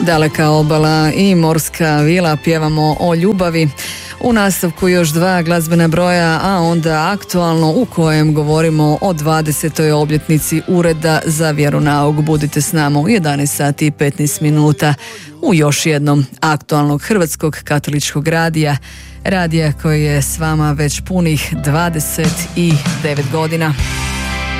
Daleka obala i morska vila, pjevamo o ljubavi. U nastavku još 2 glazbena broja, a onda aktualno u kojem govorimo o 20. obljetnici Ureda za vjeronauk. Budite s nama u 11 sati i 15 minuta u još jednom aktualnog Hrvatskog katoličkog radija koji je s vama već punih 29 godina.